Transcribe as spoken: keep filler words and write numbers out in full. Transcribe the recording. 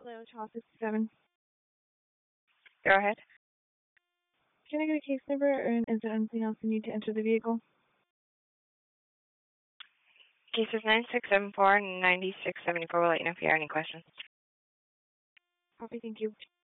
Hello, Child sixty-seven. Go ahead. Can I get a case number, or is there anything else you need to enter the vehicle? Case is nine six seven four, nine six seven four. We'll let you know if you have any questions. Copy, thank you.